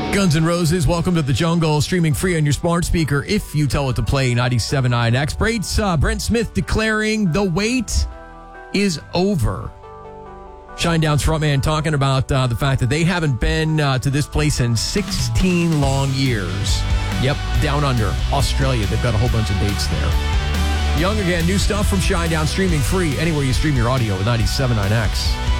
Guns N' Roses, Welcome to the Jungle, streaming free on your smart speaker if you tell it to play 97.9X. Brent Smith declaring the wait is over. Shinedown's frontman talking about the fact that they haven't been to this place in 16 long years. Yep, down under, Australia. They've got a whole bunch of dates there. Young again, new stuff from Shinedown, streaming free anywhere you stream your audio with 97.9X.